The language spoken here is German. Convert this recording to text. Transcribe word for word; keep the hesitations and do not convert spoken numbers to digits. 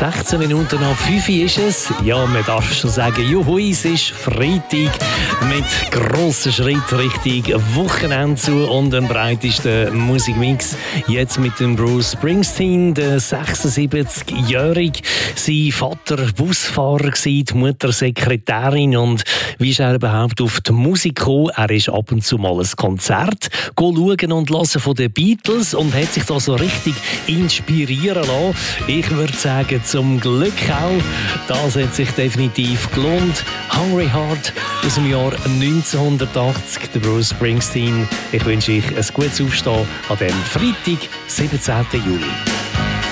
sechzehn Minuten nach fünf ist es. Ja, man darf schon sagen, juhu, es ist Freitag mit grossen Schritt Richtung Wochenende zu und dem breitesten Musikmix. Jetzt mit dem Bruce Springsteen, der sechsundsiebzigjährige. Sein Vater Busfahrer gsi, die Mutter Sekretärin. Und wie ist er überhaupt auf die Musik gekommen? Er ist ab und zu mal ein Konzert schauen und hören von den Beatles und hat sich da so richtig inspirieren lassen. Ich würde sagen, zum Glück auch. Das hat sich definitiv gelohnt. Hungry Heart aus dem Jahr neunzehnhundertachtzig, der Bruce Springsteen. Ich wünsche euch ein gutes Aufstehen an dem Freitag, siebzehnten Juli.